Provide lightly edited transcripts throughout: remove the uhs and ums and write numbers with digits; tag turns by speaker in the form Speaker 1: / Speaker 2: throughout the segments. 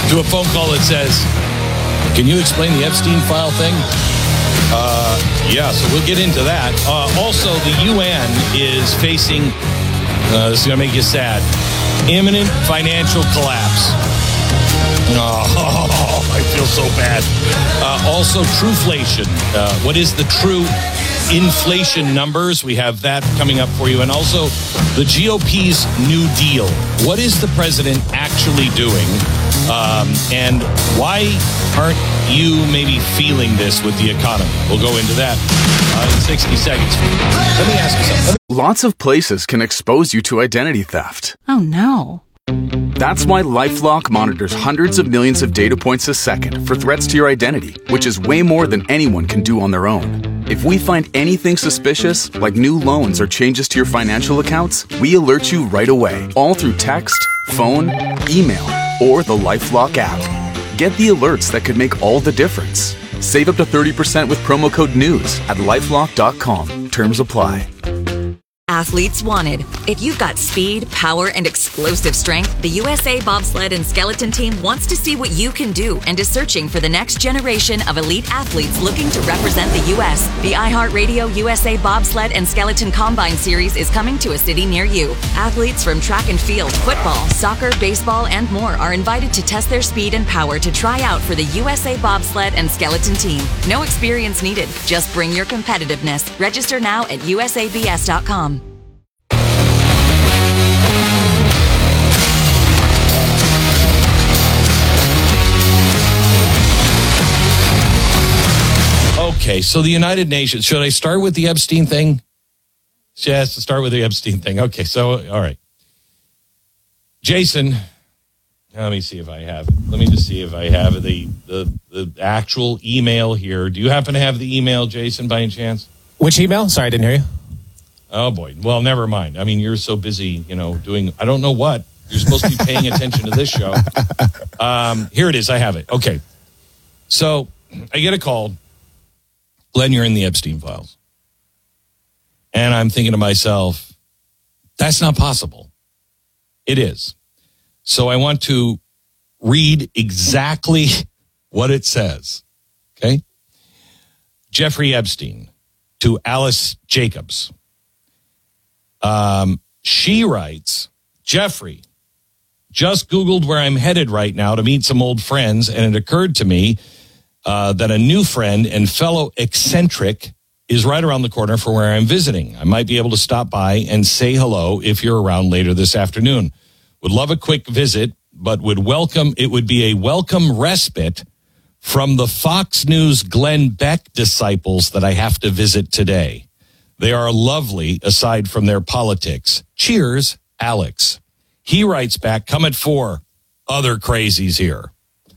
Speaker 1: to a phone call that says, can you explain the Epstein file thing? Yeah, so we'll get into that. Also, the UN is facing, this is going to make you sad, imminent financial collapse. Oh, I feel so bad. Also, Truflation. What is the true inflation numbers? We have that coming up for you. And also, the GOP's New Deal. What is the president actually doing? And why aren't you maybe feeling this with the economy? We'll go into that in 60 seconds. Let me ask you something.
Speaker 2: Lots of places can expose you to identity theft.
Speaker 3: Oh, no.
Speaker 2: That's why LifeLock monitors hundreds of millions of data points a second for threats to your identity, which is way more than anyone can do on their own. If we find anything suspicious, like new loans or changes to your financial accounts, we alert you right away, all through text, phone, email, or the LifeLock app. Get the alerts that could make all the difference. Save up to 30% with promo code NEWS at LifeLock.com. Terms apply.
Speaker 4: Athletes wanted. If you've got speed, power, and explosive strength, the USA Bobsled and Skeleton Team wants to see what you can do and is searching for the next generation of elite athletes looking to represent the U.S. The iHeartRadio USA Bobsled and Skeleton Combine Series is coming to a city near you. Athletes from track and field, football, soccer, baseball, and more are invited to test their speed and power to try out for the USA Bobsled and Skeleton Team. No experience needed. Just bring your competitiveness. Register now at usabs.com.
Speaker 1: Okay, so the United Nations, should I start with the Epstein thing? Yes, start with the Epstein thing. Okay, so, all right. Jason, let me see if I have it. Let me just see if I have the actual email here. Do you happen to have the email, Jason, by any chance?
Speaker 5: Which email? Sorry, I didn't hear you.
Speaker 1: Oh, boy. Well, never mind. I mean, you're so busy, doing, I don't know what. You're supposed to be paying attention to this show. Here it is. I have it. Okay. So I get a call. Glenn, you're in the Epstein files. And I'm thinking to myself, that's not possible. It is. So I want to read exactly what it says. Okay? Jeffrey Epstein to Alice Jacobs. She writes, Jeffrey, just Googled where I'm headed right now to meet some old friends, and it occurred to me that a new friend and fellow eccentric is right around the corner from where I'm visiting. I might be able to stop by and say hello if you're around later this afternoon. Would love a quick visit, but it would be a welcome respite from the Fox News Glenn Beck disciples that I have to visit today. They are lovely aside from their politics. Cheers, Alex. He writes back, come at 4. Other crazies here.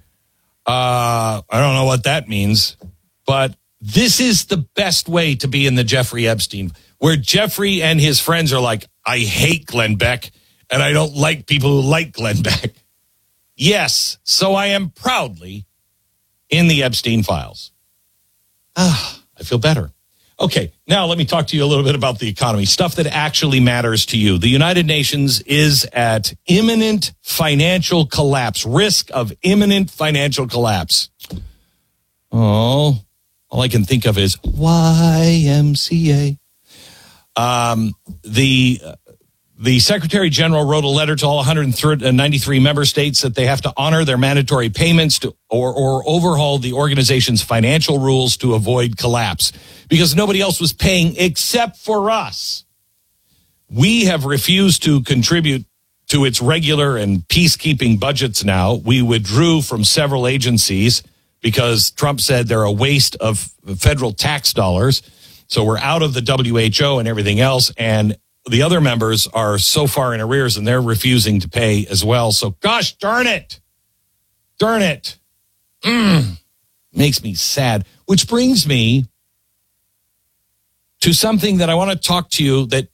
Speaker 1: I don't know what that means, but this is the best way to be in the Jeffrey Epstein, where Jeffrey and his friends are like, I hate Glenn Beck, and I don't like people who like Glenn Beck. Yes, so I am proudly in the Epstein files. I feel better. Okay, now let me talk to you a little bit about the economy, stuff that actually matters to you. The United Nations is at imminent financial collapse, risk of imminent financial collapse. Oh, all I can think of is YMCA. The Secretary General wrote a letter to all 193 member states that they have to honor their mandatory payments to or overhaul the organization's financial rules to avoid collapse, because nobody else was paying except for us. We have refused to contribute to its regular and peacekeeping budgets now. We withdrew from several agencies because Trump said they're a waste of federal tax dollars. So we're out of the WHO and everything else, and the other members are so far in arrears and they're refusing to pay as well. So gosh darn it. Darn it. Makes me sad. Which brings me to something that I want to talk to you that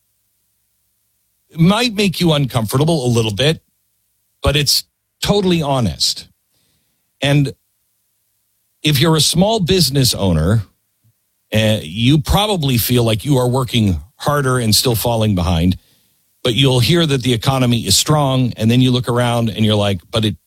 Speaker 1: might make you uncomfortable a little bit, but it's totally honest. And if you're a small business owner, you probably feel like you are working harder and still falling behind, but you'll hear that the economy is strong, and then you look around and you're like, but